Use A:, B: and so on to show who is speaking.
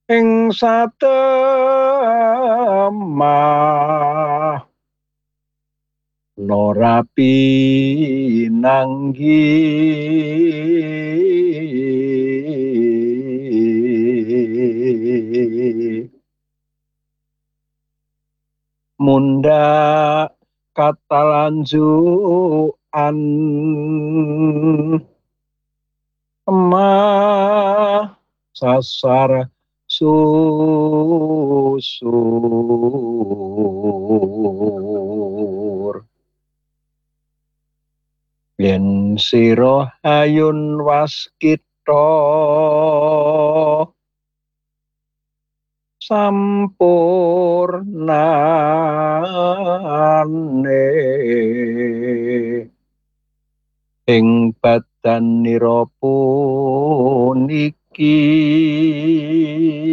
A: ing satemah norapi nanggi munda katalanjukan emah sasar susur yen sira ayun waskita sampurnane ing badanira puniki